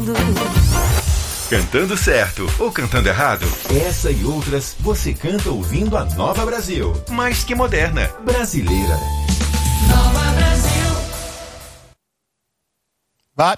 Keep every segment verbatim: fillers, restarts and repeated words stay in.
mundo. Cantando certo ou cantando errado? Essa e outras você canta ouvindo a Nova Brasil. Mais que moderna, brasileira. Nova Brasil. Vai.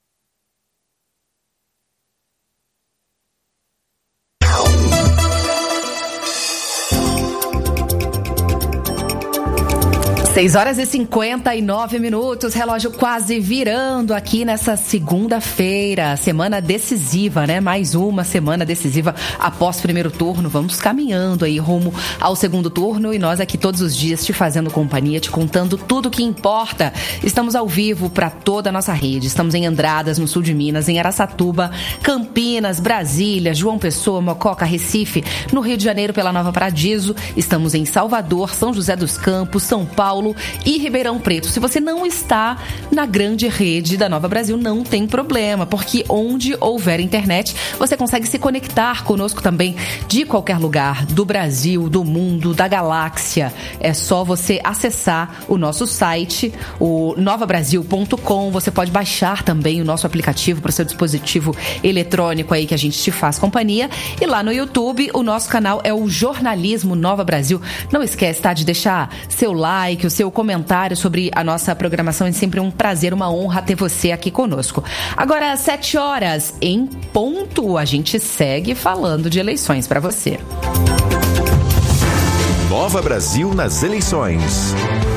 seis horas e cinquenta e nove minutos, relógio quase virando aqui nessa segunda-feira, semana decisiva, né? Mais uma semana decisiva após o primeiro turno. Vamos caminhando aí rumo ao segundo turno e nós aqui todos os dias te fazendo companhia, te contando tudo o que importa. Estamos ao vivo para toda a nossa rede. Estamos em Andradas, no sul de Minas, em Araçatuba, Campinas, Brasília, João Pessoa, Mococa, Recife, no Rio de Janeiro pela Nova Paradiso. Estamos em Salvador, São José dos Campos, São Paulo e Ribeirão Preto. Se você não está na grande rede da Nova Brasil, não tem problema, porque onde houver internet, você consegue se conectar conosco também de qualquer lugar do Brasil, do mundo, da galáxia. É só você acessar o nosso site, o nova brasil ponto com. Você pode baixar também o nosso aplicativo para o seu dispositivo eletrônico aí que a gente te faz companhia. E lá no YouTube, o nosso canal é o Jornalismo Nova Brasil. Não esquece, tá, de deixar seu like, o seu comentário sobre a nossa programação. É sempre um prazer, uma honra ter você aqui conosco. Agora, às sete horas em ponto, a gente segue falando de eleições para você. Nova Brasil nas eleições.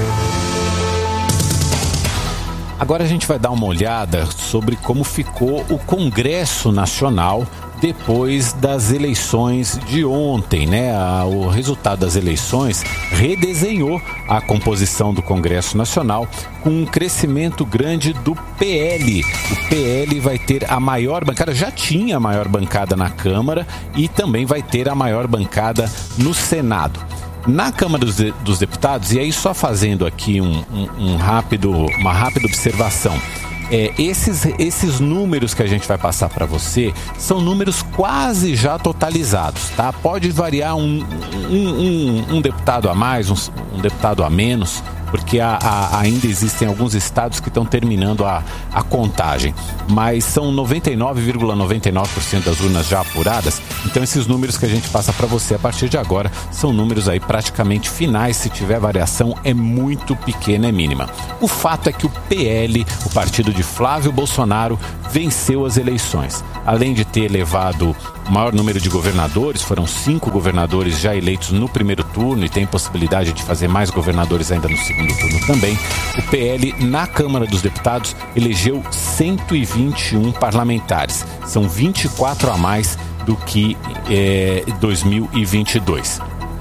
Agora a gente vai dar uma olhada sobre como ficou o Congresso Nacional depois das eleições de ontem, né? O resultado das eleições redesenhou a composição do Congresso Nacional com um crescimento grande do P L. O P L vai ter a maior bancada, já tinha a maior bancada na Câmara e também vai ter a maior bancada no Senado. Na Câmara dos, de, dos Deputados, e aí só fazendo aqui um, um, um rápido, uma rápida observação, é, esses, esses números que a gente vai passar para você são números quase já totalizados, tá? Pode variar um, um, um, um deputado a mais, um, um deputado a menos, porque a, a, ainda existem alguns estados que estão terminando a, a contagem, mas são noventa e nove vírgula noventa e nove por cento das urnas já apuradas. Então esses números que a gente passa para você a partir de agora são números aí praticamente finais. Se tiver variação é muito pequena, é mínima. O fato é que o P L, o partido de Flávio Bolsonaro, venceu as eleições. Além de ter levado o maior número de governadores, foram cinco governadores já eleitos no primeiro turno e tem possibilidade de fazer mais governadores ainda no segundo turno também. O P L, na Câmara dos Deputados, elegeu cento e vinte e um parlamentares. São vinte e quatro a mais do que é, dois mil e vinte e dois.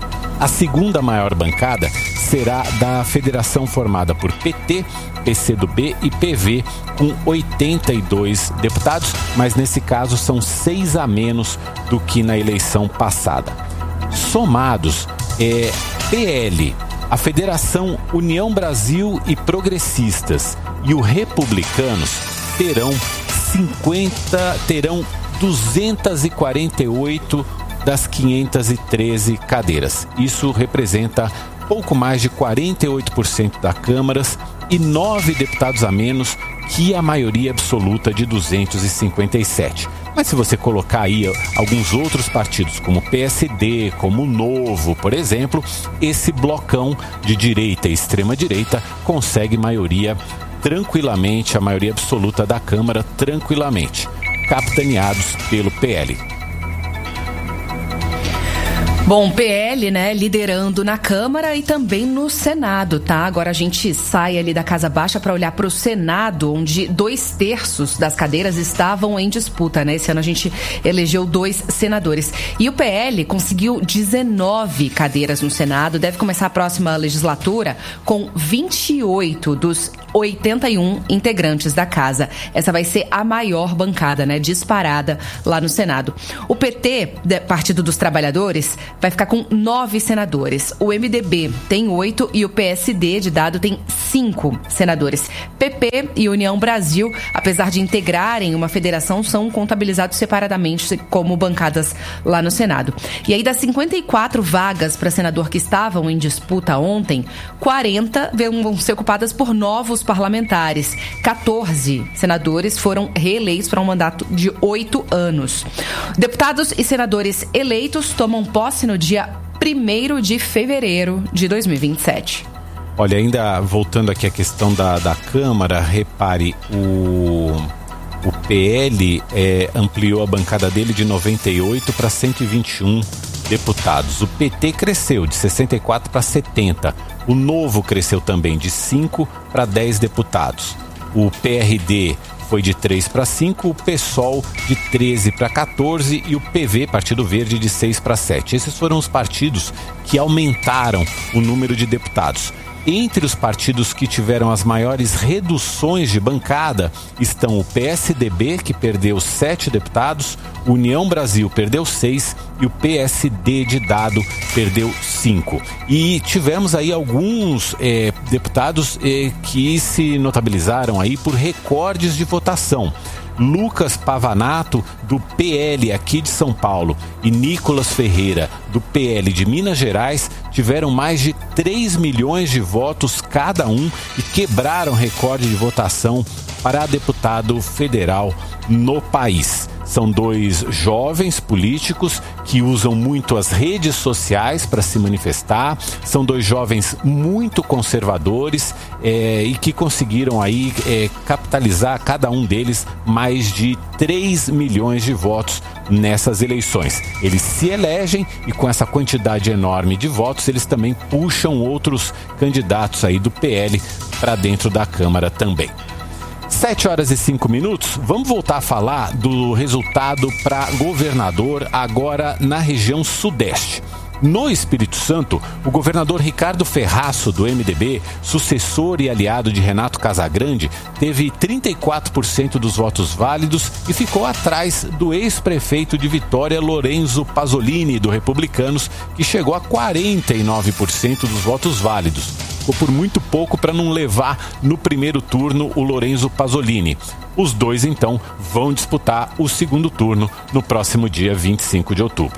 A segunda maior bancada será da federação formada por P T, P C do B e P V, com oitenta e dois deputados, mas nesse caso são seis a menos do que na eleição passada. Somados, é, P L, a Federação União Brasil e Progressistas e o Republicanos terão cinquenta, terão duzentas e quarenta e oito das quinhentas e treze cadeiras. Isso representa pouco mais de quarenta e oito por cento das câmaras e nove deputados a menos que a maioria absoluta de duzentos e cinquenta e sete. Mas se você colocar aí alguns outros partidos, como o P S D, como o Novo, por exemplo, esse blocão de direita e extrema-direita consegue maioria tranquilamente, a maioria absoluta da Câmara tranquilamente, capitaneados pelo P L. Bom, P L, né, liderando na Câmara e também no Senado, tá? Agora a gente sai ali da Casa Baixa para olhar para o Senado, onde dois terços das cadeiras estavam em disputa, né? Esse ano a gente elegeu dois senadores. E o P L conseguiu dezenove cadeiras no Senado, deve começar a próxima legislatura com vinte e oito dos oitenta e um integrantes da casa. Essa vai ser a maior bancada, né, disparada lá no Senado. O P T, Partido dos Trabalhadores, vai ficar com nove senadores. O M D B tem oito e o P S D de dado tem cinco senadores. P P e União Brasil, apesar de integrarem uma federação, são contabilizados separadamente como bancadas lá no Senado. E aí, das cinquenta e quatro vagas para senador que estavam em disputa ontem, quarenta vão ser ocupadas por novos parlamentares. quatorze senadores foram reeleitos para um mandato de oito anos. Deputados e senadores eleitos tomam posse no dia primeiro de fevereiro de dois mil e vinte e sete. Olha, ainda voltando aqui à questão da, da Câmara, repare, o, o P L é, ampliou a bancada dele de noventa e oito para cento e vinte e um deputados. O P T cresceu de sessenta e quatro para setenta. O Novo cresceu também de cinco para dez deputados. O P R D foi de três para cinco, o PSOL de treze para quatorze e o P V, Partido Verde, de seis para sete. Esses foram os partidos que aumentaram o número de deputados. Entre os partidos que tiveram as maiores reduções de bancada estão o P S D B, que perdeu sete deputados, União Brasil perdeu seis e o P S D de dado perdeu cinco. E tivemos aí alguns é, deputados é, que se notabilizaram aí por recordes de votação. Lucas Pavanato, do P L aqui de São Paulo, e Nicolas Ferreira, do P L de Minas Gerais, tiveram mais de três milhões de votos cada um e quebraram recorde de votação para deputado federal no país. São dois jovens políticos que usam muito as redes sociais para se manifestar. São dois jovens muito conservadores é, e que conseguiram aí é, capitalizar cada um deles mais de três milhões de votos nessas eleições. Eles se elegem e com essa quantidade enorme de votos eles também puxam outros candidatos aí do P L para dentro da Câmara também. sete horas e cinco minutos, vamos voltar a falar do resultado para governador agora na região sudeste. No Espírito Santo, o governador Ricardo Ferraço, do M D B, sucessor e aliado de Renato Casagrande, teve trinta e quatro por cento dos votos válidos e ficou atrás do ex-prefeito de Vitória, Lorenzo Pasolini, do Republicanos, que chegou a quarenta e nove por cento dos votos válidos. Ficou por muito pouco para não levar no primeiro turno o Lorenzo Pasolini. Os dois, então, vão disputar o segundo turno no próximo dia vinte e cinco de outubro.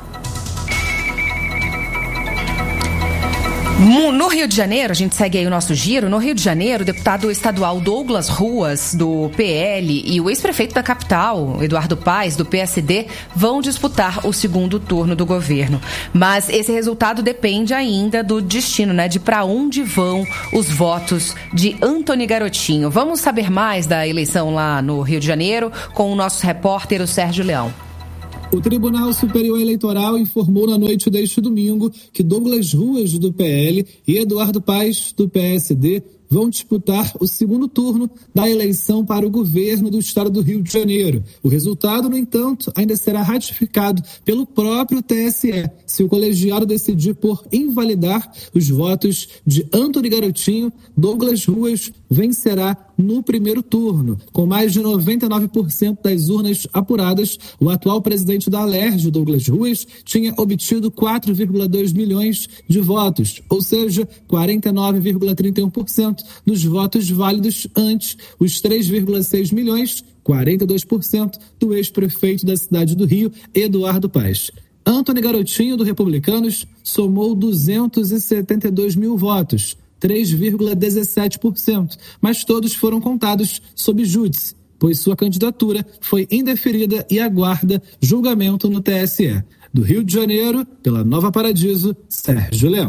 No Rio de Janeiro, a gente segue aí o nosso giro. No Rio de Janeiro, o deputado estadual Douglas Ruas, do P L, e o ex-prefeito da capital, Eduardo Paes, do P S D, vão disputar o segundo turno do governo. Mas esse resultado depende ainda do destino, né? De para onde vão os votos de Antony Garotinho. Vamos saber mais da eleição lá no Rio de Janeiro com o nosso repórter, o Sérgio Leão. O Tribunal Superior Eleitoral informou na noite deste domingo que Douglas Ruas, do P L, e Eduardo Paes, do P S D, vão disputar o segundo turno da eleição para o governo do estado do Rio de Janeiro. O resultado, no entanto, ainda será ratificado pelo próprio T S E, se o colegiado decidir por invalidar os votos de Antony Garotinho. Douglas Ruas vencerá no primeiro turno. Com mais de noventa e nove por cento das urnas apuradas, o atual presidente da Alerj, Douglas Ruas, tinha obtido quatro vírgula dois milhões de votos, ou seja, quarenta e nove vírgula trinta e um por cento dos votos válidos ante os três vírgula seis milhões, quarenta e dois por cento, do ex-prefeito da cidade do Rio, Eduardo Paes. Antony Garotinho, do Republicanos, somou duzentos e setenta e dois mil votos, três vírgula dezessete por cento, mas todos foram contados sob júdice, pois sua candidatura foi indeferida e aguarda julgamento no T S E. Do Rio de Janeiro, pela Nova Paradiso, Sérgio Leão.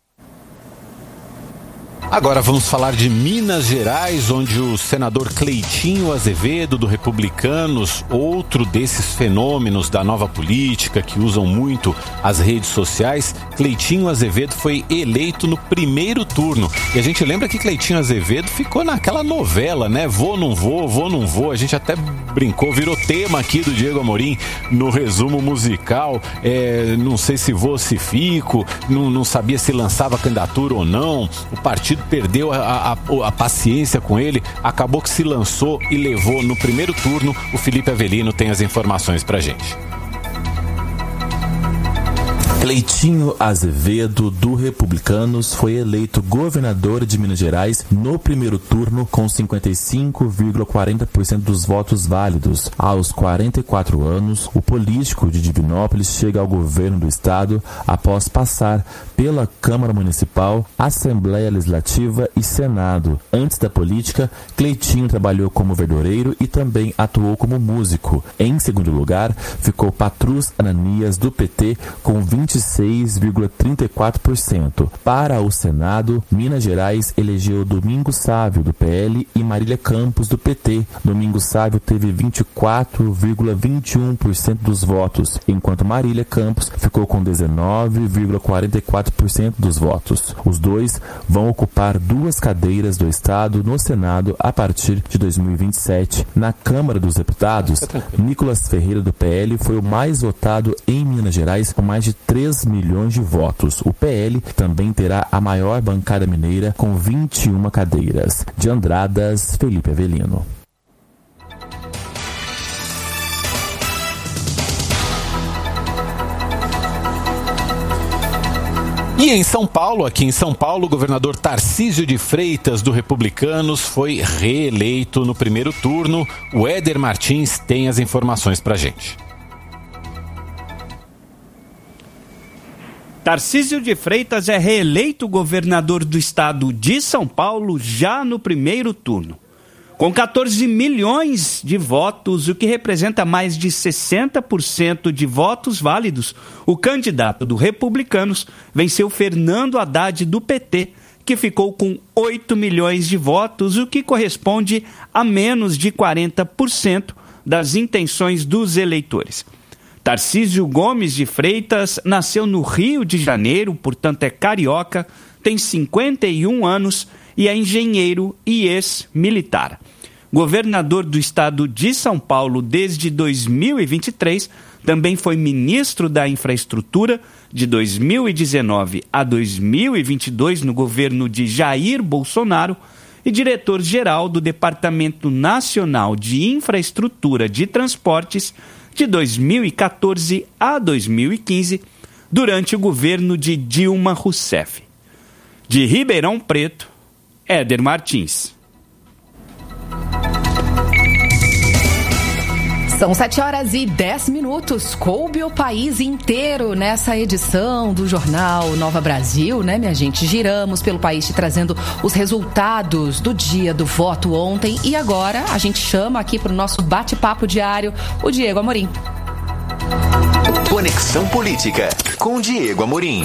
Agora vamos falar de Minas Gerais, onde o senador Cleitinho Azevedo, do Republicanos, outro desses fenômenos da nova política que usam muito as redes sociais, Cleitinho Azevedo foi eleito no primeiro turno. E a gente lembra que Cleitinho Azevedo ficou naquela novela, né? Vou, não vou, vou, não vou. A gente até brincou, virou tema aqui do Diego Amorim no resumo musical. É, não sei se vou, se fico, não, não sabia se lançava candidatura ou não. O partido perdeu a, a, a paciência com ele, acabou que se lançou e levou no primeiro turno. O Felipe Avelino tem as informações pra gente. Cleitinho Azevedo, do Republicanos, foi eleito governador de Minas Gerais no primeiro turno com cinquenta e cinco vírgula quarenta por cento dos votos válidos. Aos quarenta e quatro anos, o político de Divinópolis chega ao governo do estado após passar pela Câmara Municipal, Assembleia Legislativa e Senado. Antes da política, Cleitinho trabalhou como verdureiro e também atuou como músico. Em segundo lugar, ficou Patrus Ananias, do P T, com vinte e seis vírgula trinta e quatro por cento. Para o Senado, Minas Gerais elegeu Domingos Sávio, do P L, e Marília Campos, do P T. Domingos Sávio teve vinte e quatro vírgula vinte e um por cento dos votos, enquanto Marília Campos ficou com dezenove vírgula quarenta e quatro por cento dos votos. Os dois vão ocupar duas cadeiras do Estado no Senado a partir de dois mil e vinte e sete. Na Câmara dos Deputados, Nicolas Ferreira, do P L, foi o mais votado em Minas Gerais, com mais de três milhões de votos. O P L também terá a maior bancada mineira, com vinte e uma cadeiras. De Andradas, Felipe Avelino. E em São Paulo, aqui em São Paulo, o governador Tarcísio de Freitas, do Republicanos, foi reeleito no primeiro turno. O Éder Martins tem as informações pra gente. Tarcísio de Freitas é reeleito governador do estado de São Paulo já no primeiro turno. Com quatorze milhões de votos, o que representa mais de sessenta por cento de votos válidos, o candidato do Republicanos venceu Fernando Haddad, do P T, que ficou com oito milhões de votos, o que corresponde a menos de quarenta por cento das intenções dos eleitores. Tarcísio Gomes de Freitas nasceu no Rio de Janeiro, portanto é carioca, tem cinquenta e um anos e é engenheiro e ex-militar. Governador do estado de São Paulo desde dois mil e vinte e três, também foi ministro da Infraestrutura de dois mil e dezenove a dois mil e vinte e dois no governo de Jair Bolsonaro e diretor-geral do Departamento Nacional de Infraestrutura de Transportes de dois mil e quatorze a dois mil e quinze, durante o governo de Dilma Rousseff. De Ribeirão Preto, Éder Martins. São sete horas e dez minutos. Coube o país inteiro nessa edição do Jornal Nova Brasil, né, minha gente? Giramos pelo país te trazendo os resultados do dia do voto ontem. E agora a gente chama aqui para o nosso bate-papo diário o Diego Amorim. Conexão Política com Diego Amorim.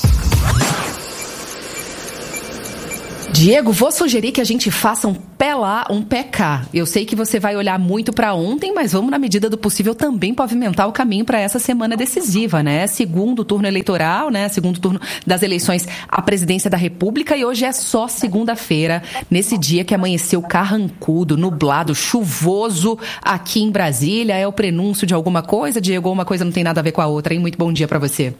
Diego, vou sugerir que a gente faça um pé lá, um pé cá. Eu sei que você vai olhar muito para ontem, mas vamos, na medida do possível, também pavimentar o caminho para essa semana decisiva, né? Segundo turno eleitoral, né? Segundo turno das eleições à presidência da República, e hoje é só segunda-feira, nesse dia que amanheceu carrancudo, nublado, chuvoso aqui em Brasília. É o prenúncio de alguma coisa, Diego? Uma coisa não tem nada a ver com a outra, hein? Muito bom dia para você.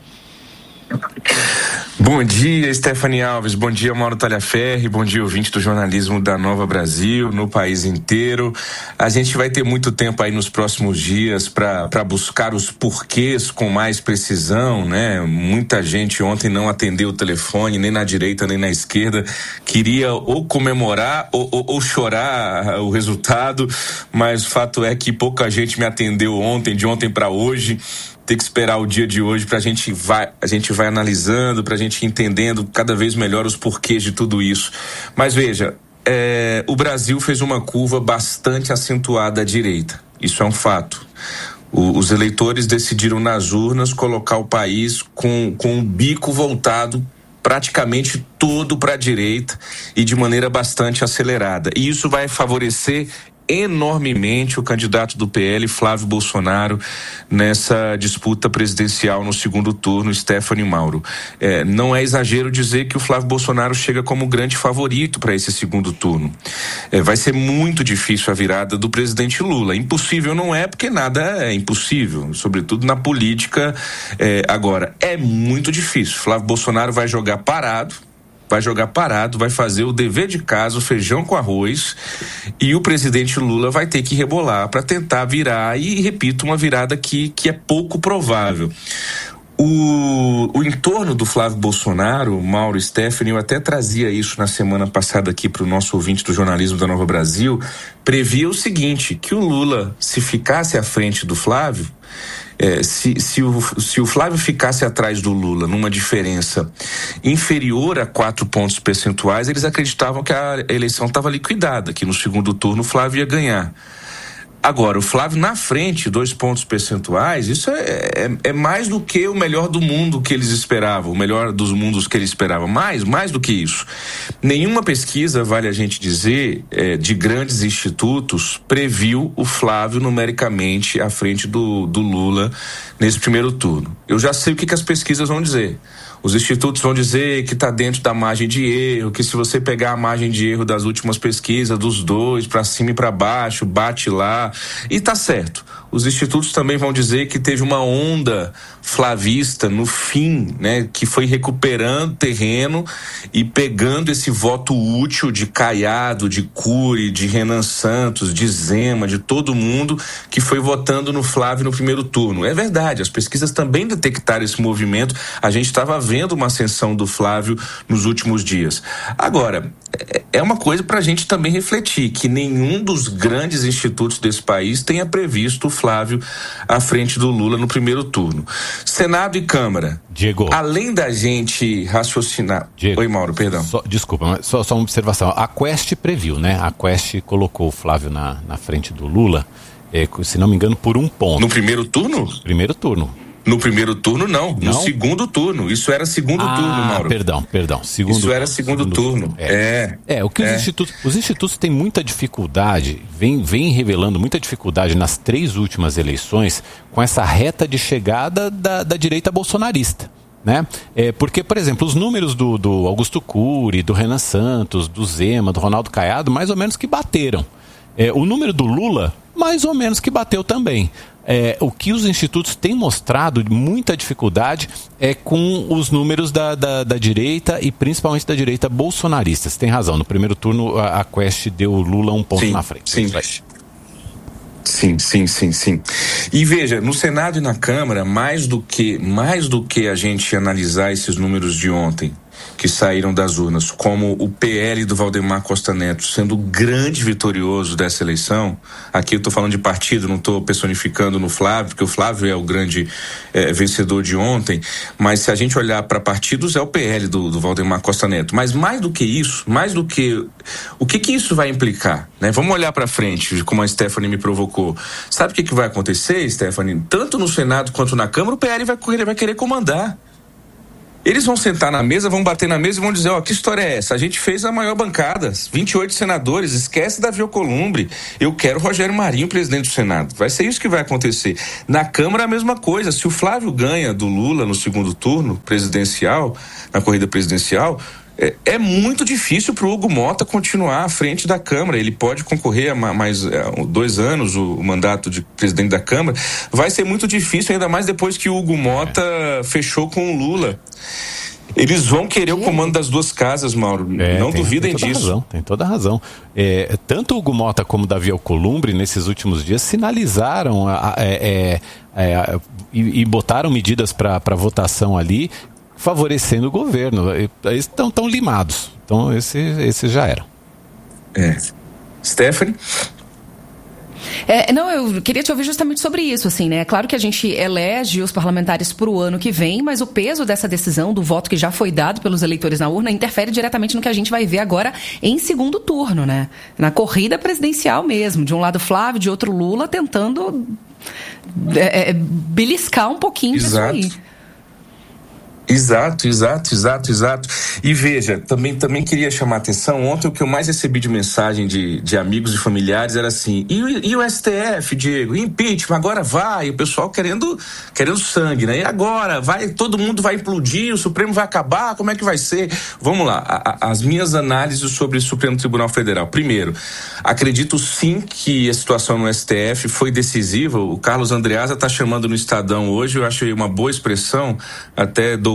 Bom dia, Stephanie Alves, bom dia, Mauro Talhaferri, bom dia, ouvinte do jornalismo da Nova Brasil, no país inteiro. A gente vai ter muito tempo aí nos próximos dias para buscar os porquês com mais precisão, né? Muita gente ontem não atendeu o telefone, nem na direita, nem na esquerda, queria ou comemorar ou, ou, ou chorar o resultado, mas o fato é que pouca gente me atendeu ontem, de ontem para hoje. Tem que esperar o dia de hoje para a gente vai a gente vai analisando, para a gente entendendo cada vez melhor os porquês de tudo isso. Mas veja, é, o Brasil fez uma curva bastante acentuada à direita. Isso é um fato. O, os eleitores decidiram nas urnas colocar o país com, com o bico voltado praticamente todo para a direita e de maneira bastante acelerada. E isso vai favorecer enormemente o candidato do P L, Flávio Bolsonaro, nessa disputa presidencial no segundo turno, Stephanie Mauro. É, não é exagero dizer que o Flávio Bolsonaro chega como grande favorito para esse segundo turno. É, vai ser muito difícil a virada do presidente Lula. Impossível não é, porque nada é impossível, sobretudo na política. É, agora, é muito difícil. Flávio Bolsonaro vai jogar parado, vai jogar parado, vai fazer o dever de casa, o feijão com arroz, e o presidente Lula vai ter que rebolar para tentar virar, e repito, uma virada que, que é pouco provável. O, o entorno do Flávio Bolsonaro, Mauro, Stephanie, eu até trazia isso na semana passada aqui para o nosso ouvinte do jornalismo da Nova Brasil, previa o seguinte, que o Lula, se ficasse à frente do Flávio, é, se, se, o, se o Flávio ficasse atrás do Lula numa diferença inferior a quatro pontos percentuais, eles acreditavam que a eleição estava liquidada, que no segundo turno o Flávio ia ganhar. Agora, o Flávio na frente, dois pontos percentuais, isso é, é, é mais do que o melhor do mundo que eles esperavam, o melhor dos mundos que eles esperavam, mais, mais do que isso. Nenhuma pesquisa, vale a gente dizer, é, de grandes institutos, previu o Flávio numericamente à frente do, do Lula nesse primeiro turno. Eu já sei o que, que as pesquisas vão dizer. Os institutos vão dizer que está dentro da margem de erro, que se você pegar a margem de erro das últimas pesquisas, dos dois, para cima e para baixo, bate lá, e tá certo. Os institutos também vão dizer que teve uma onda flavista no fim, né, que foi recuperando terreno e pegando esse voto útil de Caiado, de Cury, de Renan Santos, de Zema, de todo mundo que foi votando no Flávio no primeiro turno. É verdade, as pesquisas também detectaram esse movimento, a gente estava vendo uma ascensão do Flávio nos últimos dias. Agora, é uma coisa para a gente também refletir, que nenhum dos grandes institutos desse país tenha previsto o Flávio à frente do Lula no primeiro turno. Senado e Câmara. Diego. Além da gente raciocinar... Diego, Oi, Mauro, perdão. Só, desculpa, mas só, só uma observação. A Quest previu, né? A Quest colocou o Flávio na, na frente do Lula, é, se não me engano, por um ponto. No primeiro turno? Primeiro turno. No primeiro turno, não. não. No segundo turno. Isso era segundo ah, turno, Mauro. Perdão, perdão. Segundo, Isso era segundo, segundo turno. turno. É. É, o que é. os institutos... Os institutos têm muita dificuldade, vem, vem revelando muita dificuldade nas três últimas eleições com essa reta de chegada da, da direita bolsonarista. Né? É, porque, por exemplo, os números do, do Augusto Cury, do Renan Santos, do Zema, do Ronaldo Caiado, mais ou menos que bateram. É, o número do Lula, mais ou menos que bateu também. É, o que os institutos têm mostrado muita dificuldade é com os números da, da, da direita e principalmente da direita bolsonarista. Você tem razão, no primeiro turno a, a Quest deu o Lula um ponto sim, na frente. Sim. Sim, sim, sim, sim. E veja, no Senado e na Câmara, mais do que, mais do que a gente analisar esses números de ontem, que saíram das urnas, como o P L do Valdemar Costa Neto sendo o grande vitorioso dessa eleição, aqui eu estou falando de partido, não estou personificando no Flávio, porque o Flávio é o grande é, vencedor de ontem, mas se a gente olhar para partidos, é o P L do, do Valdemar Costa Neto. Mas mais do que isso, mais do que... O que que isso vai implicar? Né? Vamos olhar para frente, como a Stephanie me provocou. Sabe o que que vai acontecer, Stephanie? Tanto no Senado quanto na Câmara, o P L vai, ele vai querer comandar. Eles vão sentar na mesa, vão bater na mesa e vão dizer, ó, oh, que história é essa? A gente fez a maior bancada, vinte e oito senadores, esquece Davi Alcolumbre, eu quero Rogério Marinho presidente do Senado. Vai ser isso que vai acontecer. Na Câmara a mesma coisa, se o Flávio ganha do Lula no segundo turno presidencial, na corrida presidencial, é, é muito difícil para o Hugo Mota continuar à frente da Câmara. Ele pode concorrer a mais é, dois anos o, o mandato de presidente da Câmara. Vai ser muito difícil, ainda mais depois que o Hugo Mota é. fechou com o Lula. Eles vão querer o comando das duas casas, Mauro. É, não tem, duvidem tem toda disso. Razão, tem toda a razão. É, tanto o Hugo Mota como o Davi Alcolumbre, nesses últimos dias, sinalizaram a, a, é, é, e, e botaram medidas para votação ali, favorecendo o governo. Eles estão tão limados. Então, esse, esse já era. É. Stephanie? É, não, eu queria te ouvir justamente sobre isso, assim, né? É claro que a gente elege os parlamentares para o ano que vem, mas o peso dessa decisão, do voto que já foi dado pelos eleitores na urna, interfere diretamente no que a gente vai ver agora em segundo turno, né? Na corrida presidencial mesmo. De um lado Flávio, de outro Lula, tentando é, beliscar um pouquinho Exato. disso aí. Exato, exato, exato, exato. E veja, também, também queria chamar a atenção, ontem o que eu mais recebi de mensagem de, de amigos e familiares era assim, e, e o S T F, Diego, impeachment, agora vai, o pessoal querendo, querendo sangue, né? E agora, vai, todo mundo vai implodir, o Supremo vai acabar, como é que vai ser? Vamos lá, a, a, as minhas análises sobre o Supremo Tribunal Federal. Primeiro, acredito sim que a situação no S T F foi decisiva, o Carlos Andreasa está chamando no Estadão hoje, eu achei uma boa expressão, até dou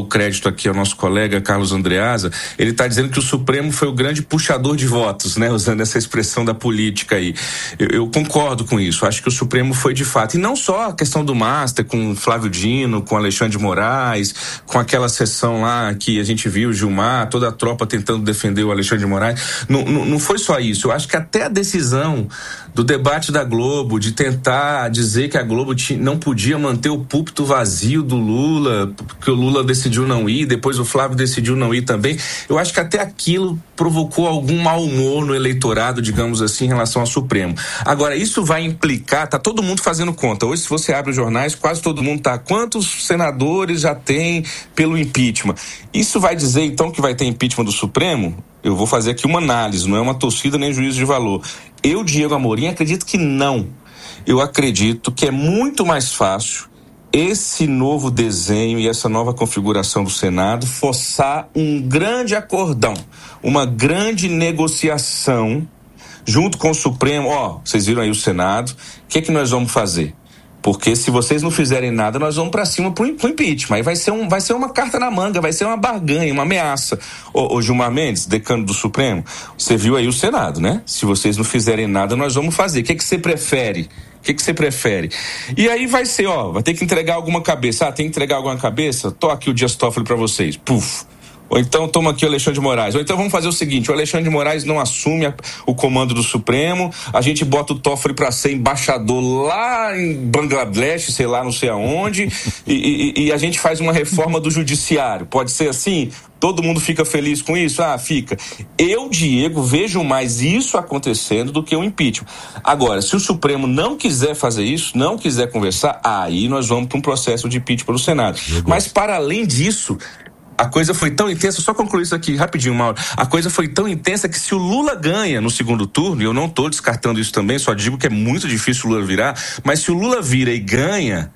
o crédito aqui ao nosso colega Carlos Andreasa, ele está dizendo que o Supremo foi o grande puxador de votos, né? Usando essa expressão da política aí. Eu, eu concordo com isso, acho que o Supremo foi de fato, e não só a questão do Master com Flávio Dino, com Alexandre de Moraes, com aquela sessão lá que a gente viu, Gilmar, toda a tropa tentando defender o Alexandre de Moraes, não, não, não foi só isso, eu acho que até a decisão do debate da Globo, de tentar dizer que a Globo tinha, não podia manter o púlpito vazio do Lula, porque o Lula decidiu não ir, depois o Flávio decidiu não ir também, eu acho que até aquilo provocou algum mau humor no eleitorado, digamos assim, em relação ao Supremo. Agora, isso vai implicar, tá todo mundo fazendo conta, hoje se você abre os jornais, quase todo mundo tá, quantos senadores já tem pelo impeachment? Isso vai dizer então que vai ter impeachment do Supremo? Eu vou fazer aqui uma análise, não é uma torcida nem juízo de valor. Eu, Diego Amorim, acredito que não. Eu acredito que é muito mais fácil esse novo desenho e essa nova configuração do Senado forçar um grande acordão, uma grande negociação junto com o Supremo. Ó, vocês viram aí o Senado, o que é que nós vamos fazer? Porque se vocês não fizerem nada, nós vamos para cima pro, pro impeachment. Aí vai ser, um, vai ser uma carta na manga, vai ser uma barganha, uma ameaça. Ô, ô Gilmar Mendes, decano do Supremo, você viu aí o Senado, né? Se vocês não fizerem nada, nós vamos fazer. O que é que você prefere? O que é que você prefere? E aí vai ser, ó, vai ter que entregar alguma cabeça. Ah, tem que entregar alguma cabeça? Tô aqui o Dias Toffoli para vocês. Puf. Ou então toma aqui o Alexandre de Moraes. Ou então vamos fazer o seguinte, o Alexandre de Moraes não assume a, o comando do Supremo, a gente bota o Toffoli para ser embaixador lá em Bangladesh, sei lá, não sei aonde, e, e, e a gente faz uma reforma do judiciário. Pode ser assim? Todo mundo fica feliz com isso? Ah, fica. Eu, Diego, vejo mais isso acontecendo do que o impeachment. Agora, se o Supremo não quiser fazer isso, não quiser conversar, aí nós vamos para um processo de impeachment no Senado. Diego. Mas, para além disso, a coisa foi tão intensa, só concluir isso aqui rapidinho, Mauro, a coisa foi tão intensa que se o Lula ganha no segundo turno, e eu não estou descartando isso também, só digo que é muito difícil o Lula virar, mas se o Lula vira e ganha,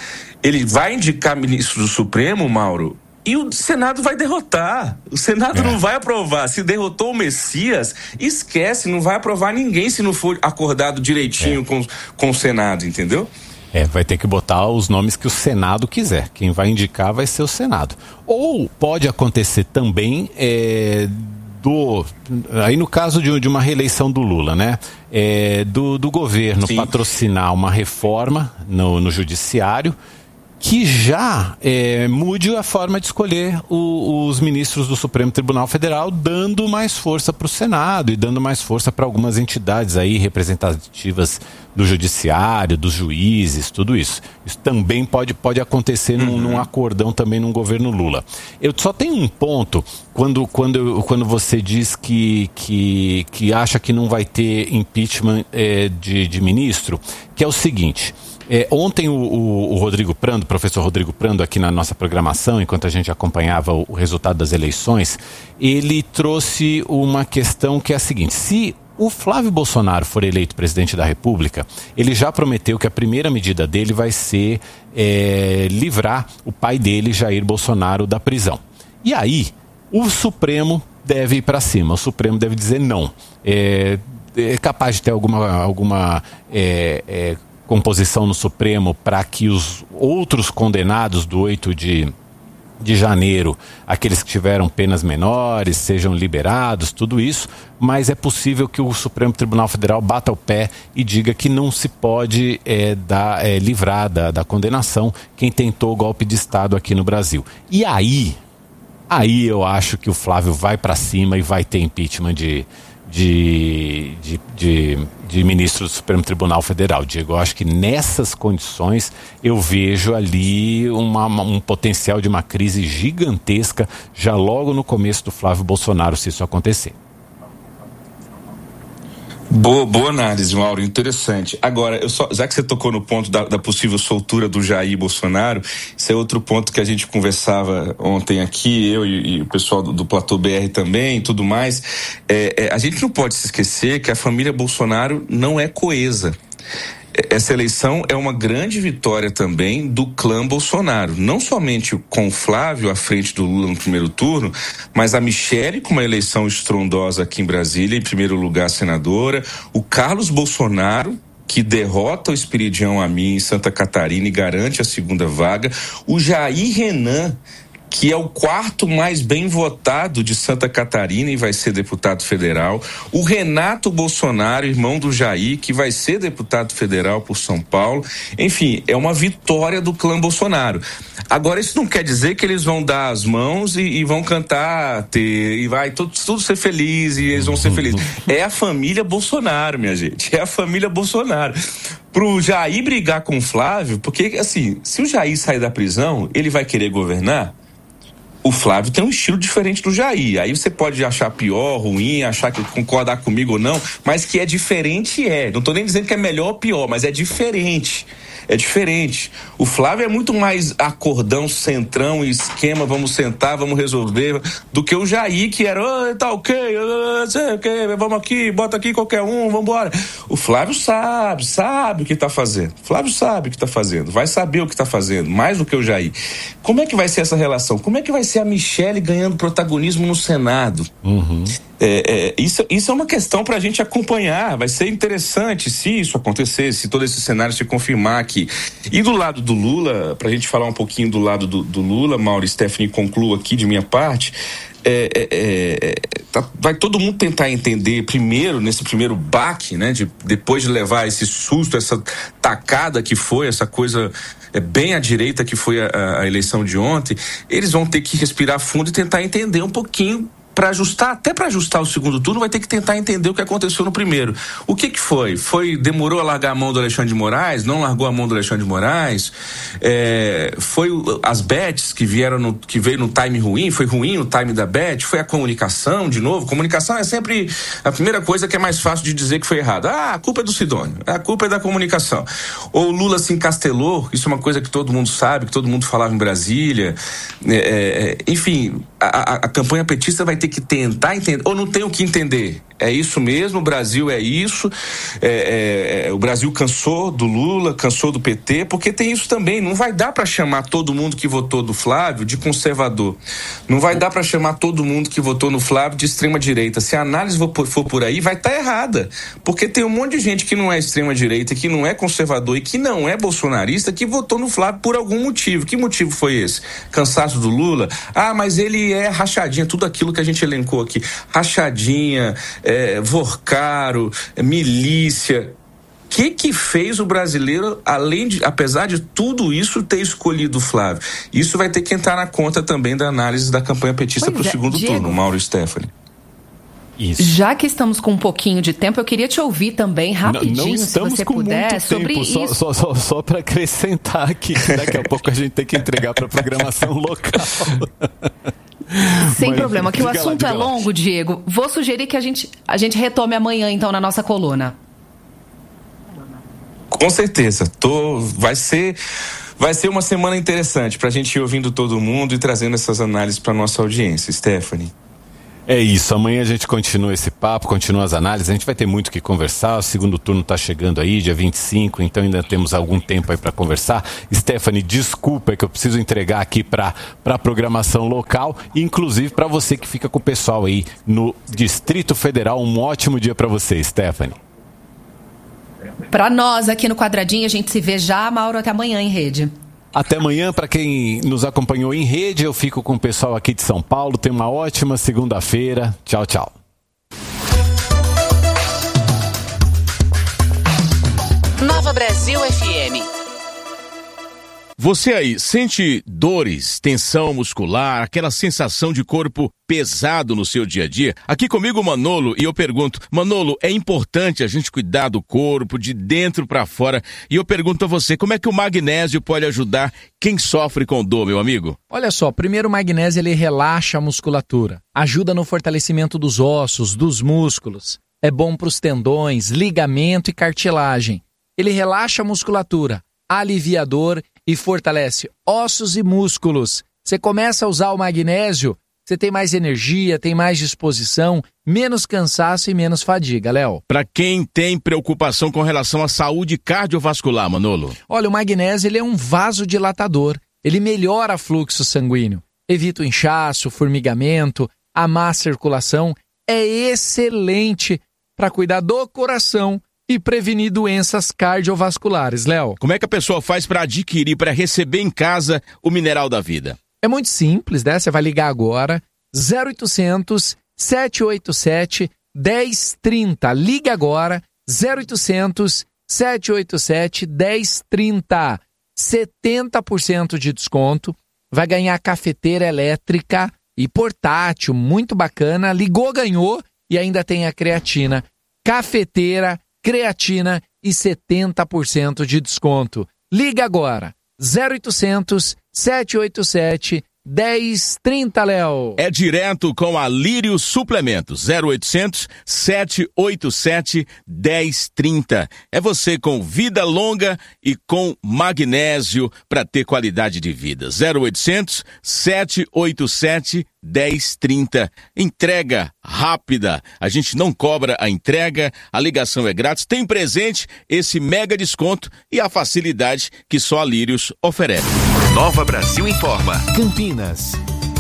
ele vai indicar ministro do Supremo, Mauro, e o Senado vai derrotar, o Senado é. não vai aprovar, se derrotou o Messias, esquece, não vai aprovar ninguém se não for acordado direitinho é. com, com o Senado, entendeu? É, vai ter que botar os nomes que o Senado quiser. Quem vai indicar vai ser o Senado. Ou pode acontecer também é, do... Aí no caso de, de uma reeleição do Lula, né? É, do, do governo Sim. patrocinar uma reforma no, no judiciário que já é, mude a forma de escolher o, os ministros do Supremo Tribunal Federal, dando mais força para o Senado e dando mais força para algumas entidades aí representativas do judiciário, dos juízes, tudo isso. Isso também pode, pode acontecer uhum. num, num acordão também num governo Lula. Eu só tenho um ponto, quando, quando, quando você diz que, que, que acha que não vai ter impeachment é, de, de ministro, que é o seguinte... É, ontem o, o, o Rodrigo Prando, o professor Rodrigo Prando, aqui na nossa programação, enquanto a gente acompanhava o, o resultado das eleições, ele trouxe uma questão que é a seguinte: se o Flávio Bolsonaro for eleito presidente da República, ele já prometeu que a primeira medida dele vai ser é, livrar o pai dele, Jair Bolsonaro, da prisão. E aí, o Supremo deve ir para cima, o Supremo deve dizer não. É, é capaz de ter alguma... alguma é, é, composição no Supremo para que os outros condenados do oito de janeiro, aqueles que tiveram penas menores, sejam liberados, tudo isso, mas é possível que o Supremo Tribunal Federal bata o pé e diga que não se pode é, dar, é, livrar da, da condenação quem tentou o golpe de Estado aqui no Brasil. E aí, aí eu acho que o Flávio vai para cima e vai ter impeachment de... De, de, de, de ministro do Supremo Tribunal Federal. Diego, eu acho que nessas condições eu vejo ali uma, um potencial de uma crise gigantesca já logo no começo do Flávio Bolsonaro, se isso acontecer. Boa, boa análise, Mauro, interessante. Agora, eu só, já que você tocou no ponto da, da possível soltura do Jair Bolsonaro, esse é outro ponto que a gente conversava ontem aqui, eu e, e o pessoal do, do Platô B R também e tudo mais. É, é, a gente não pode se esquecer que a família Bolsonaro não é coesa. Essa eleição é uma grande vitória também do clã Bolsonaro, não somente com o Flávio à frente do Lula no primeiro turno, mas a Michele com uma eleição estrondosa aqui em Brasília, em primeiro lugar senadora, o Carlos Bolsonaro, que derrota o Espiridião Amin em Santa Catarina e garante a segunda vaga, o Jair Renan, que é o quarto mais bem votado de Santa Catarina e vai ser deputado federal. O Renato Bolsonaro, irmão do Jair, que vai ser deputado federal por São Paulo. Enfim, é uma vitória do clã Bolsonaro. Agora, isso não quer dizer que eles vão dar as mãos e, e vão cantar, ter, e vai tudo, tudo ser feliz e eles vão ser felizes. É a família Bolsonaro, minha gente. É a família Bolsonaro. Pro Jair brigar com o Flávio, porque, assim, se o Jair sair da prisão, ele vai querer governar? O Flávio tem um estilo diferente do Jair. Aí você pode achar pior, ruim, achar que concordar comigo ou não, mas que é diferente é. Não estou nem dizendo que é melhor ou pior, mas é diferente. É diferente. O Flávio é muito mais acordão, centrão, esquema, vamos sentar, vamos resolver, do que o Jair, que era, oh, tá ok, oh, okay, vamos aqui, bota aqui qualquer um, vamos embora. O Flávio sabe, sabe o que está fazendo. O Flávio sabe o que está fazendo, vai saber o que está fazendo, mais do que o Jair. Como é que vai ser essa relação? Como é que vai ser a Michelle ganhando protagonismo no Senado? Uhum. É, é, isso, isso é uma questão para a gente acompanhar. Vai ser interessante se isso acontecer, se todo esse cenário se confirmar aqui. E do lado do Lula, para a gente falar um pouquinho do lado do, do Lula, Mauro e Stephanie, concluo aqui de minha parte. É, é, é, tá, vai todo mundo tentar entender primeiro, nesse primeiro baque, né, de, depois de levar esse susto, essa tacada que foi, essa coisa é, bem à direita que foi a, a eleição de ontem, eles vão ter que respirar fundo e tentar entender um pouquinho. Para ajustar, até para ajustar o segundo turno, vai ter que tentar entender o que aconteceu no primeiro. O que que foi? Foi, demorou a largar a mão do Alexandre de Moraes? Não largou a mão do Alexandre de Moraes? É, foi as bets que vieram no, que veio no time ruim? Foi ruim o time da bet? Foi a comunicação, de novo? Comunicação é sempre a primeira coisa que é mais fácil de dizer que foi errado. Ah, a culpa é do Sidônio, a culpa é da comunicação. Ou o Lula se encastelou, isso é uma coisa que todo mundo sabe, que todo mundo falava em Brasília. É, é, enfim, a, a, a campanha petista vai ter que tentar entender, ou não tem o que entender. É isso mesmo, o Brasil é isso, é, é, o Brasil cansou do Lula, cansou do P T, porque tem isso também, não vai dar para chamar todo mundo que votou do Flávio de conservador, não vai dar para chamar todo mundo que votou no Flávio de extrema direita. Se a análise for por aí, vai estar tá errada, porque tem um monte de gente que não é extrema direita, que não é conservador e que não é bolsonarista, que votou no Flávio por algum motivo. Que motivo foi esse? Cansaço do Lula? Ah, mas ele é rachadinha, tudo aquilo que a gente elencou aqui, rachadinha, é, Vorcaro, é, milícia. O que que fez o brasileiro, além de, apesar de tudo isso, ter escolhido o Flávio? Isso vai ter que entrar na conta também da análise da campanha petista para o é, segundo Diego. turno, Mauro e Stephanie. Isso. Já que estamos com um pouquinho de tempo, eu queria te ouvir também rapidinho, não, não se você com puder, muito sobre tempo, isso. Só, só, só para acrescentar aqui, que daqui a pouco a gente tem que entregar para a programação local. Sem Mas, problema, que o assunto lá, é longo, lá. Diego. Vou sugerir que a gente, a gente retome amanhã, então, na nossa coluna. Com certeza. Tô, vai ser... Vai ser uma semana interessante para a gente ir ouvindo todo mundo e trazendo essas análises para nossa audiência. Stephanie. É isso, amanhã a gente continua esse papo, continua as análises, a gente vai ter muito o que conversar, o segundo turno está chegando aí, dia vinte e cinco, então ainda temos algum tempo aí para conversar. Stephanie, desculpa, é que eu preciso entregar aqui para a programação local, inclusive para você que fica com o pessoal aí no Distrito Federal. Um ótimo dia para você, Stephanie. Para nós aqui no Quadradinho, a gente se vê já, Mauro, até amanhã em rede. Até amanhã, para quem nos acompanhou em rede, eu fico com o pessoal aqui de São Paulo. Tenha uma ótima segunda-feira. Tchau, tchau. Nova Brasil F M. Você aí sente dores, tensão muscular, aquela sensação de corpo pesado no seu dia a dia? Aqui comigo o Manolo e eu pergunto, Manolo, é importante a gente cuidar do corpo de dentro para fora? E eu pergunto a você, como é que o magnésio pode ajudar quem sofre com dor, meu amigo? Olha só, primeiro o magnésio ele relaxa a musculatura, ajuda no fortalecimento dos ossos, dos músculos, é bom para os tendões, ligamento e cartilagem. Ele relaxa a musculatura, aliviador e fortalece ossos e músculos. Você começa a usar o magnésio, você tem mais energia, tem mais disposição, menos cansaço e menos fadiga, Léo. Para quem tem preocupação com relação à saúde cardiovascular, Manolo? Olha, o magnésio ele é um vasodilatador. Ele melhora o fluxo sanguíneo, evita o inchaço, o formigamento, a má circulação. É excelente para cuidar do coração e prevenir doenças cardiovasculares, Léo. Como é que a pessoa faz para adquirir, para receber em casa o Mineral da Vida? É muito simples, né? Você vai ligar agora, zero oitocentos, sete oito sete, um zero três zero. Liga agora, zero oitocentos, sete oito sete, um zero três zero. setenta por cento de desconto. Vai ganhar cafeteira elétrica e portátil, muito bacana. Ligou, ganhou e ainda tem a creatina. Cafeteira, creatina e setenta por cento de desconto. Liga agora, zero oitocentos, sete oito sete, um zero três zero, Léo. É direto com a Lírio Suplementos, zero oitocentos, sete oito sete, um zero três zero. É você com vida longa e com magnésio para ter qualidade de vida. zero oitocentos, sete oito sete, um zero três zero. Entrega rápida. A gente não cobra a entrega, a ligação é grátis, tem presente, esse mega desconto e a facilidade que só a Lírios oferece. Nova Brasil informa. Campinas.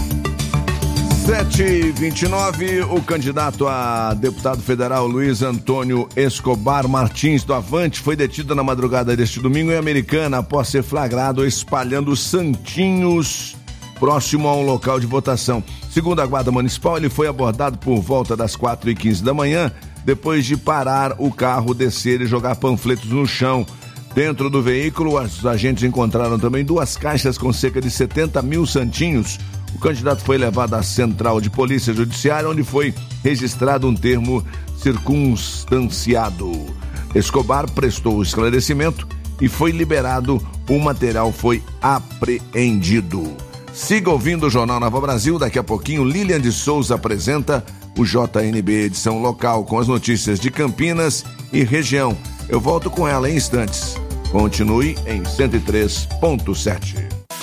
sete e vinte e nove, o candidato a deputado federal Luiz Antônio Escobar Martins do Avante foi detido na madrugada deste domingo em Americana após ser flagrado espalhando santinhos próximo a um local de votação. Segundo a Guarda Municipal, ele foi abordado por volta das quatro e quinze da manhã, depois de parar o carro, descer e jogar panfletos no chão. Dentro do veículo, os agentes encontraram também duas caixas com cerca de setenta mil santinhos. O candidato foi levado à Central de Polícia Judiciária, onde foi registrado um termo circunstanciado. Escobar prestou o esclarecimento e foi liberado. O material foi apreendido. Siga ouvindo o Jornal Nova Brasil. Daqui a pouquinho, Lilian de Souza apresenta o J N B edição local com as notícias de Campinas e região. Eu volto com ela em instantes. Continue em cento e três ponto sete.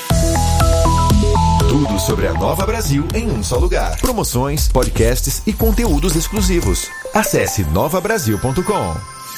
Tudo sobre a Nova Brasil em um só lugar. Promoções, podcasts e conteúdos exclusivos. Acesse nova brasil ponto com.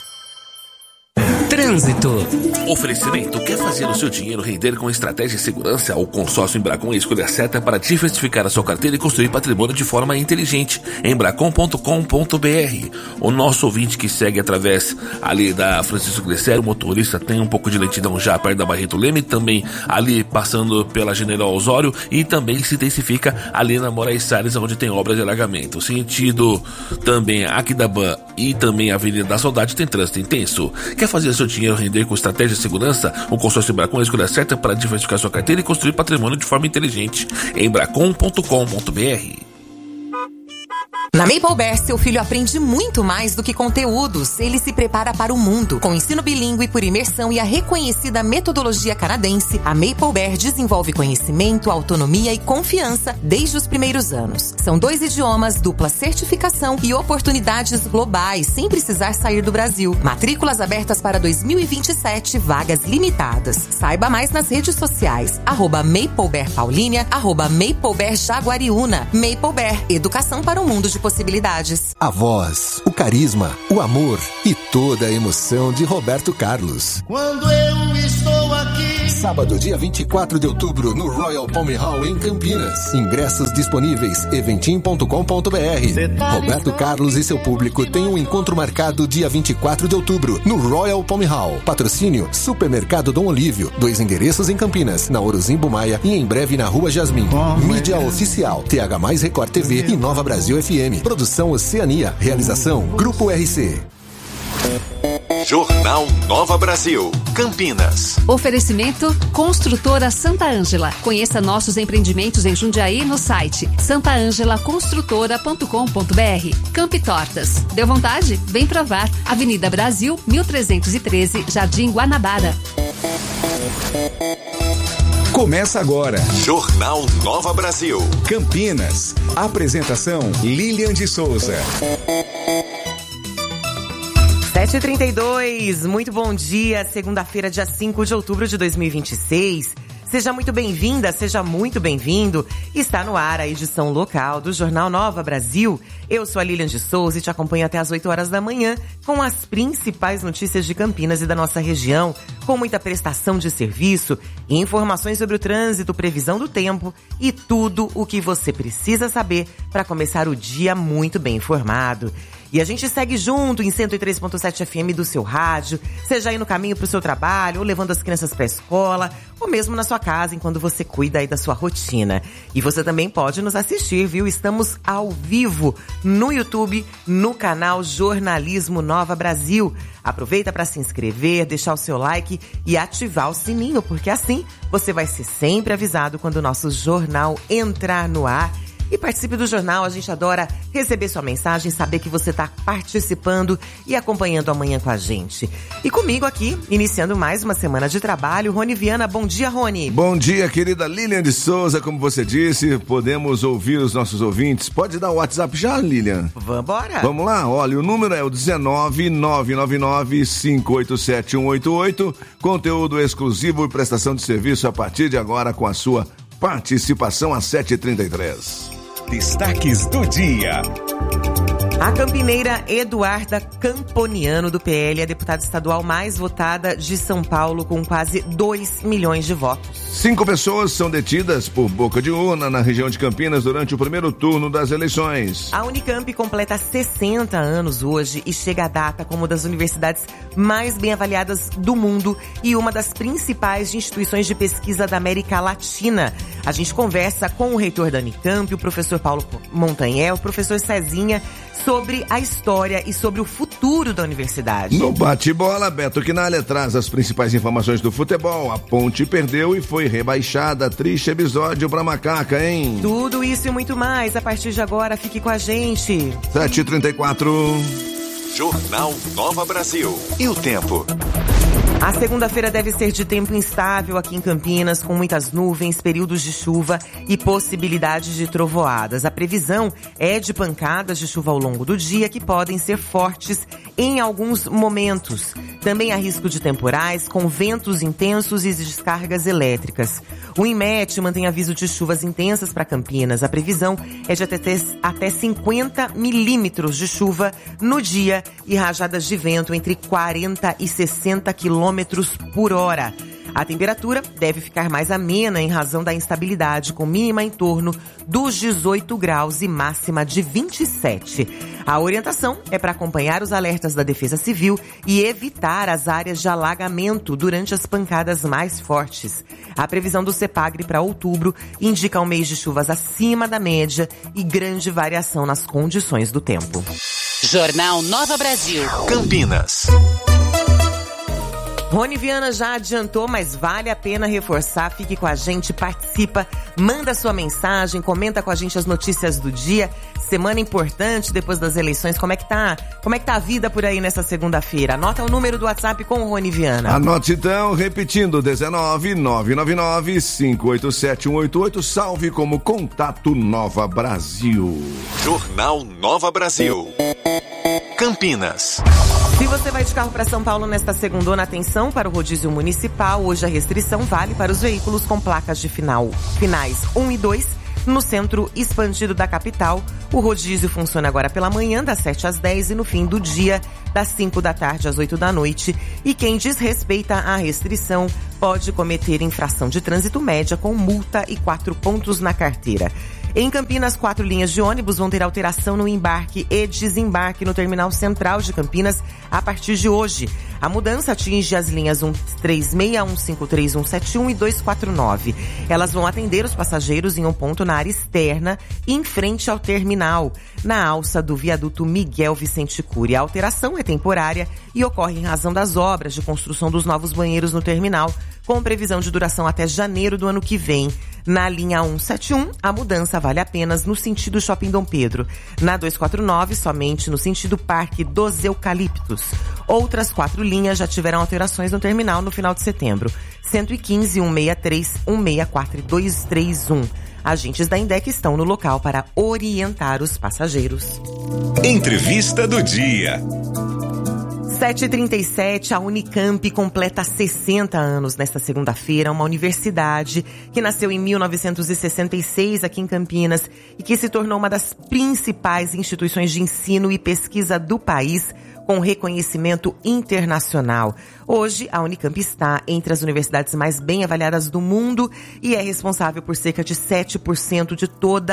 Trânsito. Oferecimento. Quer fazer o seu dinheiro render com estratégia e segurança? O consórcio Embracon é a escolha certa para diversificar a sua carteira e construir patrimônio de forma inteligente. Embracon ponto com ponto b r. O nosso ouvinte que segue através ali da Francisco Glicério, o motorista tem um pouco de lentidão já perto da Barreto Leme, também ali passando pela General Osório e também se intensifica ali na Moraes Salles, onde tem obras de alargamento. Sentido também Aquidabã e também a Avenida da Saudade tem trânsito intenso. Quer fazer seu dinheiro render com estratégia e segurança? O consórcio Embracon é a escolha certa para diversificar sua carteira e construir patrimônio de forma inteligente. Embracon ponto com ponto b r. Na Maple seu filho aprende muito mais do que conteúdos. Ele se prepara para o mundo. Com ensino bilíngue por imersão e a reconhecida metodologia canadense, a Maple desenvolve conhecimento, autonomia e confiança desde os primeiros anos. São dois idiomas, dupla certificação e oportunidades globais, sem precisar sair do Brasil. Matrículas abertas para dois mil e vinte e sete, vagas limitadas. Saiba mais nas redes sociais, arroba Maple Paulínia, arroba Maple Jaguariúna. Maple educação para um mundo de possibilidades. A voz, o carisma, o amor e toda a emoção de Roberto Carlos. Quando eu estou aqui. Sábado, dia vinte e quatro de outubro, no Royal Palm Hall, em Campinas. Ingressos disponíveis, eventim ponto com ponto b r. Tá Roberto ligado? Carlos e seu público têm um encontro marcado dia vinte e quatro de outubro, no Royal Palm Hall. Patrocínio, Supermercado Dom Olívio. Dois endereços em Campinas, na Orozimbo Maia e em breve na Rua Jasmim. Oh, Mídia man. Oficial, T H mais Record T V e Nova Brasil F M. Produção Oceania. Realização Grupo R C. Jornal Nova Brasil, Campinas. Oferecimento Construtora Santa Ângela. Conheça nossos empreendimentos em Jundiaí no site santa ângela construtora ponto com ponto b r. Camp Tortas. Deu vontade? Vem provar. Avenida Brasil, mil trezentos e treze, Jardim Guanabara. Começa agora. Jornal Nova Brasil, Campinas. Apresentação Lilian de Souza. sete e trinta e dois, muito bom dia, segunda-feira, dia cinco de outubro de dois mil e vinte e seis. Seja muito bem-vinda, seja muito bem-vindo. Está no ar a edição local do Jornal Nova Brasil. Eu sou a Lilian de Souza e te acompanho até as oito horas da manhã com as principais notícias de Campinas e da nossa região, com muita prestação de serviço, informações sobre o trânsito, previsão do tempo e tudo o que você precisa saber para começar o dia muito bem informado. E a gente segue junto em cento e três ponto sete F M do seu rádio, seja aí no caminho pro seu trabalho, ou levando as crianças pra escola, ou mesmo na sua casa, enquanto você cuida aí da sua rotina. E você também pode nos assistir, viu? Estamos ao vivo no YouTube, no canal Jornalismo Nova Brasil. Aproveita para se inscrever, deixar o seu like e ativar o sininho, porque assim você vai ser sempre avisado quando o nosso jornal entrar no ar. E participe do jornal, a gente adora receber sua mensagem, saber que você está participando e acompanhando amanhã com a gente. E comigo aqui, iniciando mais uma semana de trabalho, Rony Viana. Bom dia, Rony. Bom dia, querida Lilian de Souza. Como você disse, podemos ouvir os nossos ouvintes. Pode dar o WhatsApp já, Lilian? Vambora. Vamos lá, olha, o número é o dezenove, nove nove nove, cinco oito sete, um oito oito. Conteúdo exclusivo e prestação de serviço a partir de agora com a sua participação às sete e trinta e três. Destaques do dia. A campineira Eduarda Camponiano, do P L, é a deputada estadual mais votada de São Paulo, com quase dois milhões de votos. Cinco pessoas são detidas por boca de urna na região de Campinas durante o primeiro turno das eleições. A Unicamp completa sessenta anos hoje e chega à data como uma das universidades mais bem avaliadas do mundo e uma das principais instituições de pesquisa da América Latina. A gente conversa com o reitor da Unicamp, o professor Paulo Montanhel, o professor Cezinha, sobre a história e sobre o futuro da universidade. No bate-bola, Beto Quinalha traz as principais informações do futebol. A Ponte perdeu e foi rebaixada. Triste episódio pra Macaca, hein? Tudo isso e muito mais a partir de agora. Fique com a gente. sete e trinta e quatro. Jornal Nova Brasil. E o tempo? A segunda-feira deve ser de tempo instável aqui em Campinas, com muitas nuvens, períodos de chuva e possibilidade de trovoadas. A previsão é de pancadas de chuva ao longo do dia, que podem ser fortes em alguns momentos. Também há risco de temporais, com ventos intensos e descargas elétricas. O INMET mantém aviso de chuvas intensas para Campinas. A previsão é de até, até cinquenta milímetros de chuva no dia e rajadas de vento entre quarenta e sessenta quilômetros por hora. A temperatura deve ficar mais amena em razão da instabilidade, com mínima em torno dos dezoito graus e máxima de vinte e sete. A orientação é para acompanhar os alertas da Defesa Civil e evitar as áreas de alagamento durante as pancadas mais fortes. A previsão do CEPAGRE para outubro indica um mês de chuvas acima da média e grande variação nas condições do tempo. Jornal Nova Brasil. Campinas. Rony Viana já adiantou, mas vale a pena reforçar. Fique com a gente, participa, manda sua mensagem, comenta com a gente as notícias do dia. Semana importante depois das eleições. Como é que tá? Como é que tá a vida por aí nessa segunda-feira? Anota o número do WhatsApp com o Rony Viana. Anote então, repetindo, dezenove, nove nove nove, cinco oito sete, um oito oito. Salve como Contato Nova Brasil. Jornal Nova Brasil. Campinas. Se você vai de carro para São Paulo nesta segundona, atenção para o rodízio municipal. Hoje a restrição vale para os veículos com placas de final, finais um e dois no centro expandido da capital. O rodízio funciona agora pela manhã, das sete às dez, e no fim do dia, das cinco da tarde às oito da noite. E quem desrespeita a restrição pode cometer infração de trânsito média com multa e quatro pontos na carteira. Em Campinas, quatro linhas de ônibus vão ter alteração no embarque e desembarque no Terminal Central de Campinas a partir de hoje. A mudança atinge as linhas cento e trinta e seis, cento e cinquenta e três, cento e setenta e um e duzentos e quarenta e nove. Elas vão atender os passageiros em um ponto na área externa, em frente ao terminal, na alça do viaduto Miguel Vicente Cury. A alteração é temporária e ocorre em razão das obras de construção dos novos banheiros no terminal, com previsão de duração até janeiro do ano que vem. Na linha cento e setenta e um, a mudança vale apenas no sentido Shopping Dom Pedro. Na duzentos e quarenta e nove, somente no sentido Parque dos Eucaliptos. Outras quatro linhas já tiveram alterações no terminal no final de setembro. cento e quinze, cento e sessenta e três, cento e sessenta e quatro e duzentos e trinta e um. Agentes da Indec estão no local para orientar os passageiros. Entrevista do dia. sete e trinta e sete, a Unicamp completa sessenta anos nesta segunda-feira, uma universidade que nasceu em mil novecentos e sessenta e seis aqui em Campinas e que se tornou uma das principais instituições de ensino e pesquisa do país, com reconhecimento internacional. Hoje, a Unicamp está entre as universidades mais bem avaliadas do mundo e é responsável por cerca de sete por cento de toda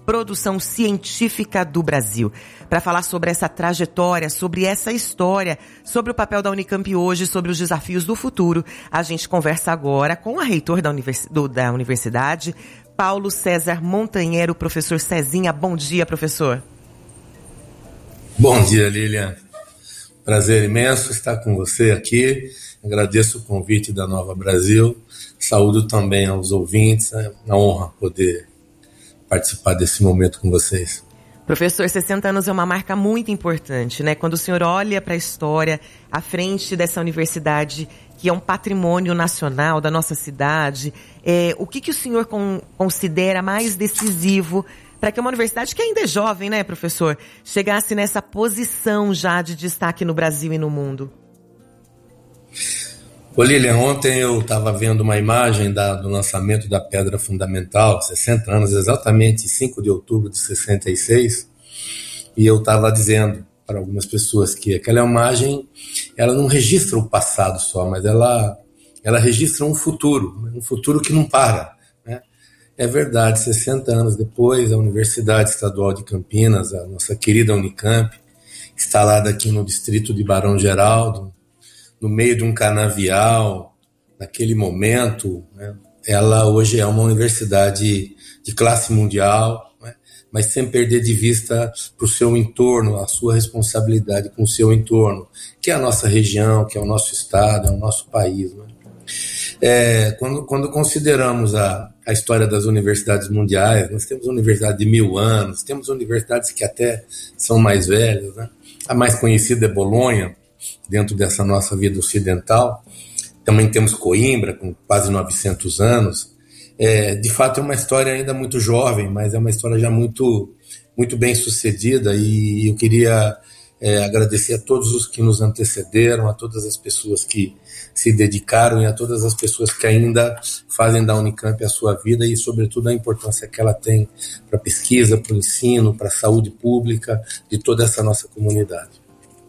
produção científica do Brasil. Para falar sobre essa trajetória, sobre essa história, sobre o papel da Unicamp hoje, sobre os desafios do futuro, a gente conversa agora com a reitor da, univers... do, da universidade, Paulo César Montanhero. Professor Cezinha, bom dia, professor. Bom dia, Lilian. Prazer imenso estar com você aqui. Agradeço o convite da Nova Brasil. Saúdo também aos ouvintes. É uma honra poder participar desse momento com vocês. Professor, sessenta anos é uma marca muito importante, né? Quando o senhor olha para a história à frente dessa universidade, que é um patrimônio nacional da nossa cidade, é, o que, que o senhor con- considera mais decisivo para que uma universidade, que ainda é jovem, né, professor, chegasse nessa posição já de destaque no Brasil e no mundo? Ô Lilian, ontem eu estava vendo uma imagem da, do lançamento da Pedra Fundamental, sessenta anos, exatamente cinco de outubro de sessenta e seis, e eu estava dizendo para algumas pessoas que aquela imagem, ela não registra o passado só, mas ela, ela registra um futuro, um futuro que não para, né? É verdade, sessenta anos depois, a Universidade Estadual de Campinas, a nossa querida Unicamp, instalada aqui no distrito de Barão Geraldo, no meio de um canavial, naquele momento, né, ela hoje é uma universidade de classe mundial, né, mas sem perder de vista para o seu entorno, a sua responsabilidade com o seu entorno, que é a nossa região, que é o nosso estado, é o nosso país. Né. É, quando, quando consideramos a, a história das universidades mundiais, nós temos universidades de mil anos, temos universidades que até são mais velhas, né. A mais conhecida é Bolonha, dentro dessa nossa vida ocidental. Também temos Coimbra, com quase novecentos anos. É, de fato, é uma história ainda muito jovem, mas é uma história já muito, muito bem sucedida, e eu queria é, agradecer a todos os que nos antecederam, a todas as pessoas que se dedicaram e a todas as pessoas que ainda fazem da Unicamp a sua vida e, sobretudo, a importância que ela tem para a pesquisa, para o ensino, para a saúde pública de toda essa nossa comunidade.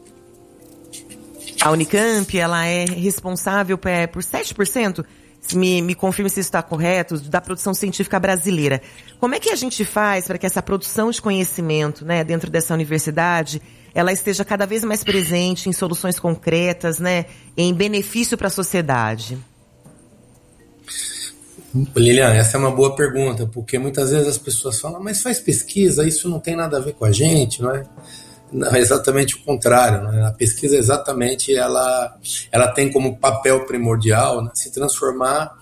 A Unicamp, ela é responsável por sete por cento, me, me confirme se isso está correto, da produção científica brasileira. Como é que a gente faz para que essa produção de conhecimento, né, dentro dessa universidade, ela esteja cada vez mais presente em soluções concretas, né, em benefício para a sociedade? Lilian, essa é uma boa pergunta, porque muitas vezes as pessoas falam, mas faz pesquisa, isso não tem nada a ver com a gente, não é? Não, é exatamente o contrário, né? A pesquisa exatamente ela, ela tem como papel primordial, né, se transformar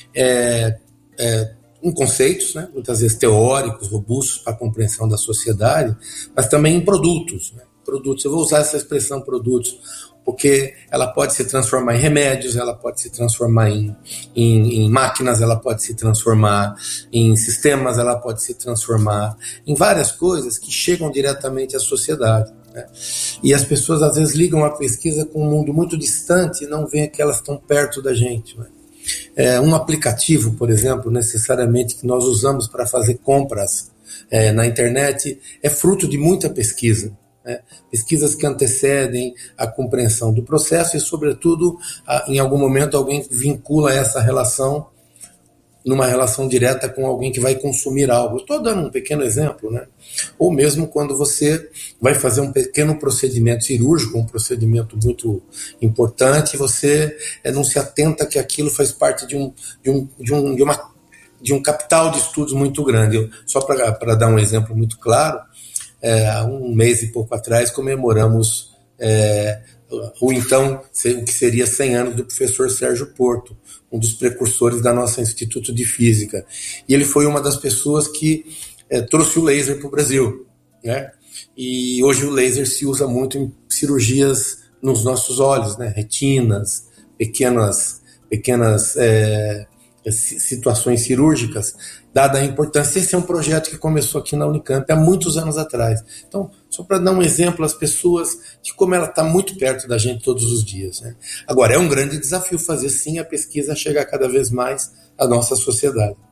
é, é, em conceitos, né, muitas vezes teóricos, robustos para a compreensão da sociedade, mas também em produtos, né, produtos. Eu vou usar essa expressão produtos, porque ela pode se transformar em remédios, ela pode se transformar em, em, em máquinas, ela pode se transformar em sistemas, ela pode se transformar em várias coisas que chegam diretamente à sociedade, né? E as pessoas às vezes ligam a pesquisa com um mundo muito distante e não veem que elas estão perto da gente, né? É, um aplicativo, por exemplo, necessariamente que nós usamos para fazer compras é, na internet, é fruto de muita pesquisa. É, pesquisas que antecedem a compreensão do processo e, sobretudo, a, em algum momento alguém vincula essa relação numa relação direta com alguém que vai consumir algo. Estou dando um pequeno exemplo, né? Ou mesmo quando você vai fazer um pequeno procedimento cirúrgico, um procedimento muito importante, você é, não se atenta que aquilo faz parte de um, de um, de um, de uma, de um capital de estudos muito grande. Eu, só para dar um exemplo muito claro, É, há um mês e pouco atrás comemoramos é, o então, o que seria cem anos do professor Sérgio Porto, um dos precursores da nossa Instituto de Física. E ele foi uma das pessoas que é, trouxe o laser para o Brasil, né? E hoje o laser se usa muito em cirurgias nos nossos olhos, né? Retinas, pequenas, pequenas é, situações cirúrgicas, dada a importância. Esse é um projeto que começou aqui na Unicamp há muitos anos atrás. Então, só para dar um exemplo às pessoas de como ela está muito perto da gente todos os dias, né? Agora, é um grande desafio fazer sim a pesquisa chegar cada vez mais à nossa sociedade.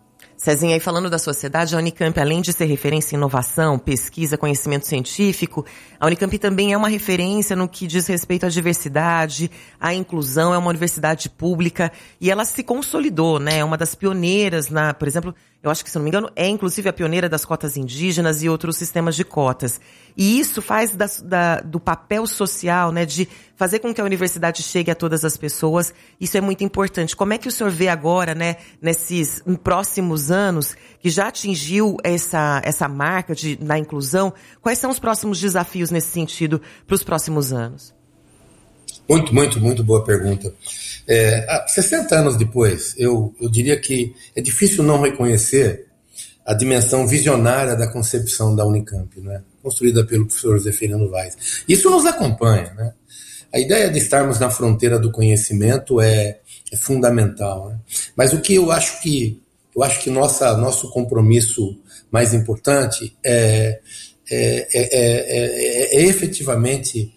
Cezinha, aí falando da sociedade, a Unicamp, além de ser referência em inovação, pesquisa, conhecimento científico, a Unicamp também é uma referência no que diz respeito à diversidade, à inclusão, é uma universidade pública e ela se consolidou, né? É uma das pioneiras, na, por exemplo, eu acho que, se não me engano, é inclusive a pioneira das cotas indígenas e outros sistemas de cotas. E isso faz da, da, do papel social, né, de fazer com que a universidade chegue a todas as pessoas. Isso é muito importante. Como é que o senhor vê agora, né, nesses próximos anos, que já atingiu essa, essa marca de, na inclusão, quais são os próximos desafios nesse sentido para os próximos anos? Muito, muito, muito boa pergunta. É, sessenta anos depois, eu, eu diria que é difícil não reconhecer a dimensão visionária da concepção da Unicamp, né? Construída pelo professor Zeferino Vaz. Isso nos acompanha, né? A ideia de estarmos na fronteira do conhecimento é, é fundamental, né? Mas o que eu acho que eu acho que nossa, nosso compromisso mais importante é, é, é, é, é, é efetivamente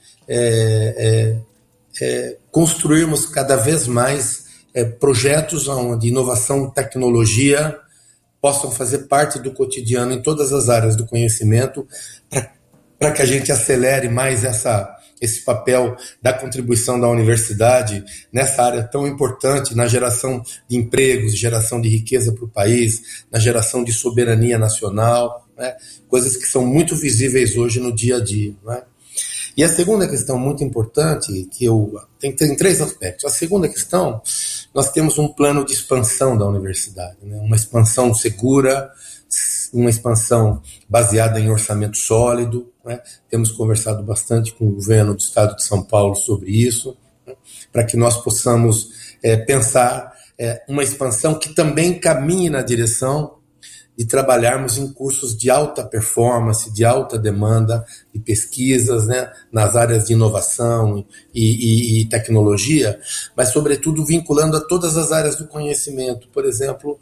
é, é, é construirmos cada vez mais é, projetos onde inovação e tecnologia possam fazer parte do cotidiano em todas as áreas do conhecimento, para que a gente acelere mais essa, esse papel da contribuição da universidade nessa área tão importante na geração de empregos, geração de riqueza para o país, na geração de soberania nacional, né? Coisas que são muito visíveis hoje no dia a dia, né? E a segunda questão muito importante, que eu tem, tem três aspectos. A segunda questão, nós temos um plano de expansão da universidade, né? Uma expansão segura, uma expansão baseada em orçamento sólido, né? Temos conversado bastante com o governo do estado de São Paulo sobre isso, né? Para que nós possamos é, pensar é, uma expansão que também caminhe na direção de trabalharmos em cursos de alta performance, de alta demanda, de pesquisas, né, nas áreas de inovação e, e, e tecnologia, mas, sobretudo, vinculando a todas as áreas do conhecimento. Por exemplo,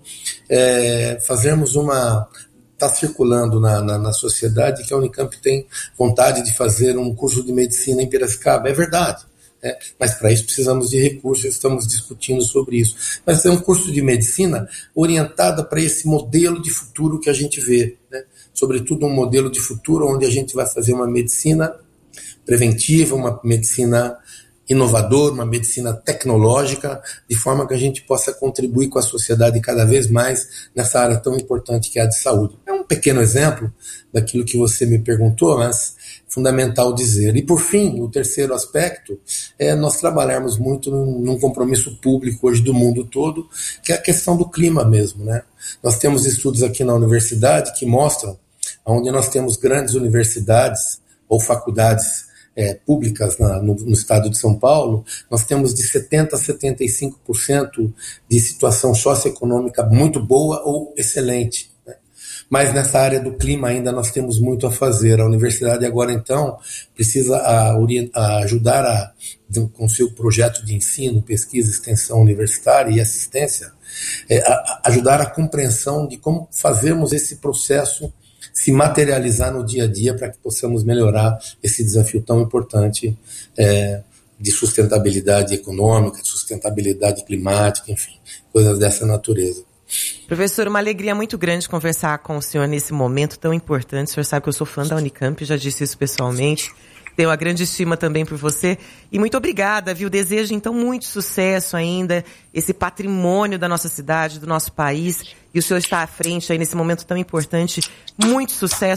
é, fazermos uma... Está circulando na, na, na sociedade que a Unicamp tem vontade de fazer um curso de medicina em Piracicaba. É verdade. É, mas para isso precisamos de recursos, estamos discutindo sobre isso. Mas é um curso de medicina orientado para esse modelo de futuro que a gente vê, né? Sobretudo um modelo de futuro onde a gente vai fazer uma medicina preventiva, uma medicina inovadora, uma medicina tecnológica, de forma que a gente possa contribuir com a sociedade cada vez mais nessa área tão importante que é a de saúde. É um pequeno exemplo daquilo que você me perguntou, mas fundamental dizer. E, por fim, o terceiro aspecto é nós trabalharmos muito num, num compromisso público hoje do mundo todo, que é a questão do clima mesmo, né? Nós temos estudos aqui na universidade que mostram onde nós temos grandes universidades ou faculdades é, públicas na, no, no estado de São Paulo, nós temos de setenta por cento a setenta e cinco por cento de situação socioeconômica muito boa ou excelente. Mas nessa área do clima ainda nós temos muito a fazer. A universidade agora, então, precisa a, a ajudar a, com seu projeto de ensino, pesquisa, extensão universitária e assistência, é, a, a ajudar a compreensão de como fazermos esse processo se materializar no dia a dia para que possamos melhorar esse desafio tão importante é, de sustentabilidade econômica, de sustentabilidade climática, enfim, coisas dessa natureza. Professor, uma alegria muito grande conversar com o senhor nesse momento tão importante. O senhor sabe que eu sou fã da Unicamp, já disse isso pessoalmente. Tenho uma grande estima também por você. E muito obrigada, viu? Desejo, então, muito sucesso ainda, esse patrimônio da nossa cidade, do nosso país. E o senhor está à frente aí nesse momento tão importante. Muito sucesso.